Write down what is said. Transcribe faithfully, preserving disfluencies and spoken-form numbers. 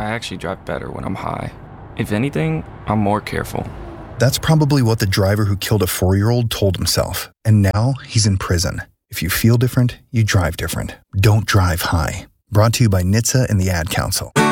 I actually drive better when I'm high. If anything, I'm more careful. That's probably what the driver who killed a four-year-old told himself. And now he's in prison. If you feel different, you drive different. Don't drive high. Brought to you by N H T S A and the Ad Council.